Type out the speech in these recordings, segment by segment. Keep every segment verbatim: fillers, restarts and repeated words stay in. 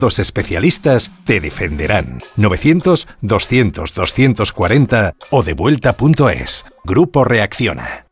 Los especialistas te defenderán. novecientos, doscientos, doscientos cuarenta o devuelta punto es. Grupo Reacciona.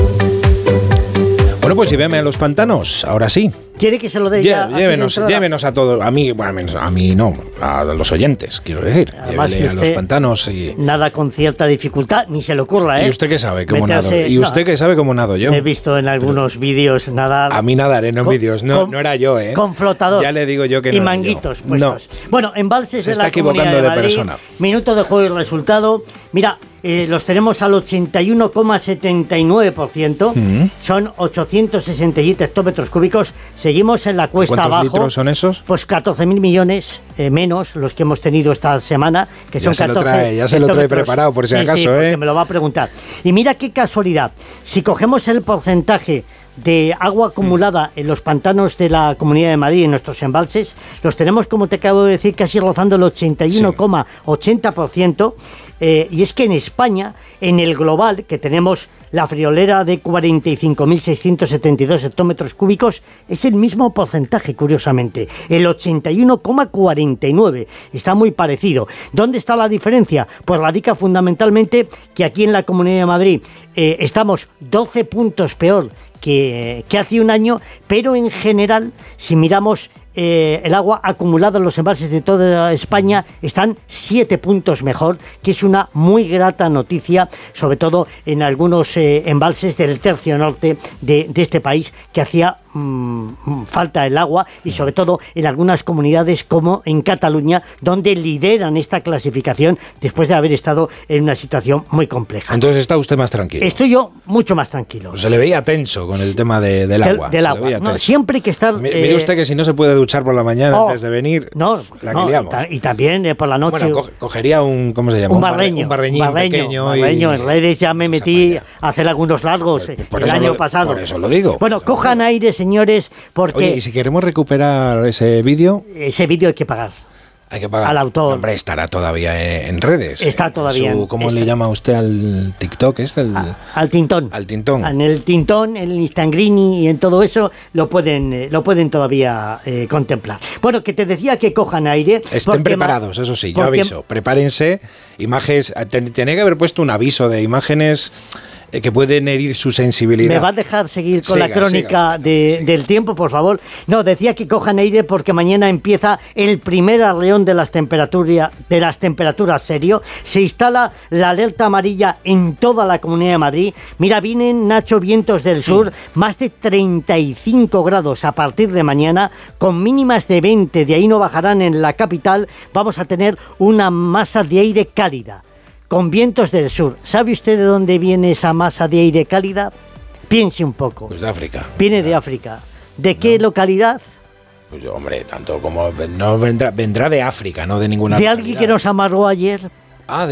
Bueno, pues lléveme a los pantanos, ahora sí. ¿Quiere que se lo dé ya? Llévenos, llévenos a todos, a mí, bueno, a mí no, a los oyentes, quiero decir. Además, Llévele a los pantanos y... Nada con cierta dificultad, ni se le ocurra, ¿eh? ¿Y usted qué sabe cómo Meterse, nado? ¿Y usted no, qué sabe cómo nado yo? He visto en algunos vídeos nadar... A mí nadar en los vídeos, no, con, no era yo, ¿eh? Con flotador. Ya le digo yo que no. Y manguitos yo. puestos. No. Bueno, embalses se de está la equivocando Comunidad de, de Madrid, persona. Minuto de juego y resultado. Mira, eh, los tenemos al ochenta y uno coma setenta y nueve por ciento. Mm. Son ochocientos sesenta y siete hectómetros cúbicos. Seguimos en la cuesta ¿Cuántos abajo. litros son esos? Pues catorce mil millones eh, menos los que hemos tenido esta semana, que ya son se catorce. Lo trae, ya se lo trae preparado por si sí, acaso, sí, ¿eh? Porque me lo va a preguntar. Y mira qué casualidad. Si cogemos el porcentaje de agua acumulada en los pantanos de la Comunidad de Madrid, en nuestros embalses, los tenemos, como te acabo de decir, casi rozando el ochenta y uno coma ochenta por ciento. Eh, y es que en España, en el global, que tenemos la friolera de cuarenta y cinco mil seiscientos setenta y dos hectómetros cúbicos, es el mismo porcentaje, curiosamente, el ochenta y uno coma cuarenta y nueve. Está muy parecido. ¿Dónde está la diferencia? Pues radica fundamentalmente que aquí en la Comunidad de Madrid eh, estamos doce puntos peor que, que hace un año, pero en general, si miramos Eh, el agua acumulada en los embalses de toda España, están siete puntos mejor, que es una muy grata noticia, sobre todo en algunos eh, embalses del tercio norte de, de este país, que hacía mmm, falta el agua, y sobre todo en algunas comunidades como en Cataluña, donde lideran esta clasificación después de haber estado en una situación muy compleja. Entonces está usted más tranquilo. Estoy yo mucho más tranquilo. Pues se le veía tenso con el tema de, del agua. Del, del agua. No, siempre hay que estar... Mire, mire usted que si no se puede duchar por la mañana oh, antes de venir, no, la no, que liamos. Y, ta, y también eh, por la noche... Bueno, co cogería un, ¿cómo se llama? Un barreño. Un barreñín un barreño, pequeño. Barreño. Y... En redes ya me metí a hacer algunos largos eh, el año lo, pasado. Por eso lo digo. Bueno, cojan aire, señores, porque... Oye, y si queremos recuperar ese vídeo... Ese vídeo hay que pagar. Hay que pagar. Al autor. No, hombre, estará todavía en, en redes. Está todavía. Su, ¿Cómo está. le llama usted al TikTok? ¿Este? El, a, al Tintón. Al Tintón. En el Tintón, en el Instagrini y en todo eso lo pueden, eh, lo pueden todavía eh, contemplar. Bueno, que te decía que cojan aire. Estén preparados, eso sí, yo aviso. Prepárense. Imágenes. Tenía que haber puesto un aviso de imágenes que pueden herir su sensibilidad. ¿Me va a dejar seguir con siga, la crónica siga, de, siga. del tiempo, por favor? No, decía que cojan aire porque mañana empieza el primer arreón de las temperaturas, de las temperaturas serio. Se instala la alerta amarilla en toda la Comunidad de Madrid. Mira, vienen, Nacho, vientos del sur, mm. más de treinta y cinco grados a partir de mañana, con mínimas de veinte, de ahí no bajarán en la capital. Vamos a tener una masa de aire cálida, con vientos del sur. ¿Sabe usted de dónde viene esa masa de aire cálida? Piense un poco. Pues de África. Viene de África. ¿De qué no. localidad? Pues hombre, tanto como... No vendrá, vendrá de África, no de ninguna... ¿De localidad. alguien que nos amargó ayer? Ah,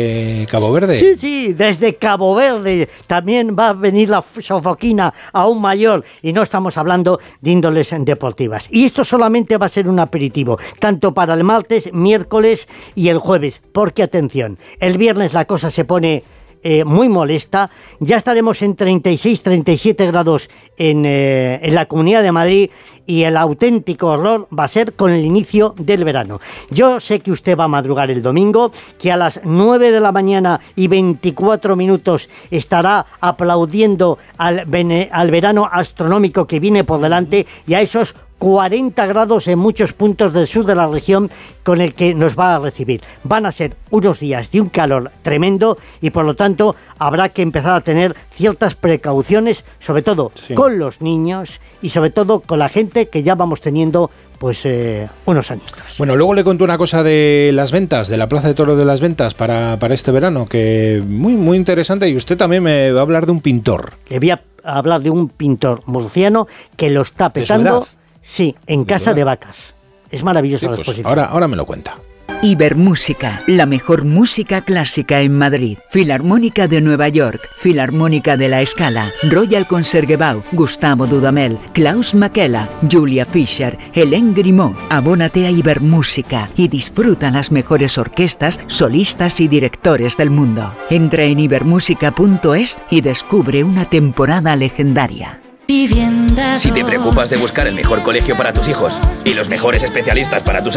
de Cabo Verde. Sí, sí, desde Cabo Verde también va a venir la sofoquina aún mayor, y no estamos hablando de índoles deportivas. Y esto solamente va a ser un aperitivo, tanto para el martes, miércoles y el jueves, porque atención, el viernes la cosa se pone eh, muy molesta. Ya estaremos en treinta y seis, treinta y siete grados en, eh, en la Comunidad de Madrid, y el auténtico horror va a ser con el inicio del verano. Yo sé que usted va a madrugar el domingo, que a las nueve de la mañana y veinticuatro minutos estará aplaudiendo al, al verano astronómico que viene por delante, y a esos cuarenta grados en muchos puntos del sur de la región con el que nos va a recibir. Van a ser unos días de un calor tremendo, y por lo tanto habrá que empezar a tener ciertas precauciones, sobre todo sí. con los niños y sobre todo con la gente que ya vamos teniendo pues eh, unos años. Bueno, luego le cuento una cosa de las ventas, de la Plaza de Toros de las Ventas para, para este verano, que muy, muy interesante, y usted también me va a hablar de un pintor. Le voy a hablar de un pintor murciano que lo está petando. Sí, en Casa de Vacas. Es maravillosa sí, la exposición. Pues ahora, ahora me lo cuenta. Ibermúsica, la mejor música clásica en Madrid. Filarmónica de Nueva York, Filarmónica de La Scala, Royal Concertgebouw, Gustavo Dudamel, Klaus Makela, Julia Fischer, Hélène Grimaud. Abónate a Ibermúsica y disfruta las mejores orquestas, solistas y directores del mundo. Entra en ibermúsica punto es y descubre una temporada legendaria. Vivienda Si te preocupas de buscar el mejor colegio para tus hijos y los mejores especialistas para tus